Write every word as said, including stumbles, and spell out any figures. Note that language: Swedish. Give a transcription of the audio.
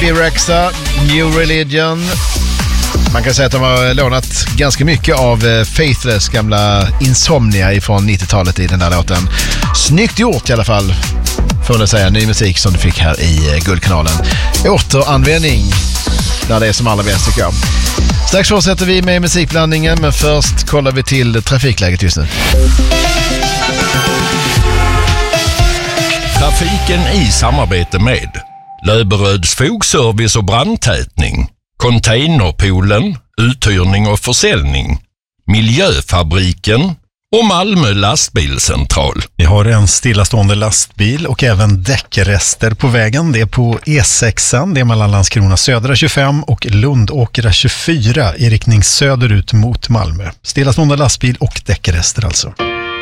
Bebe Rexha, New Religion. Man kan säga att de har lånat ganska mycket av Faithless gamla Insomnia ifrån nittiotalet i den där låten. Snyggt gjort i alla fall, får jag säga. Ny musik som du fick här i Guldkanalen. Återanvändning när det är som allra bäst, tycker jag. Strax fortsätter vi med musikblandningen, men först kollar vi till trafikläget just nu. Trafiken i samarbete med Löberöds fogservice och brandtätning, Containerpoolen, uthyrning och försäljning, Miljöfabriken och Malmö lastbilscentral. Vi har en stillastående lastbil och även däckrester på vägen. Det är på E sexan, det är mellan Landskrona södra tjugofem och Lundåkra tjugofyra i riktning söderut mot Malmö. Stillastående lastbil och däckrester alltså.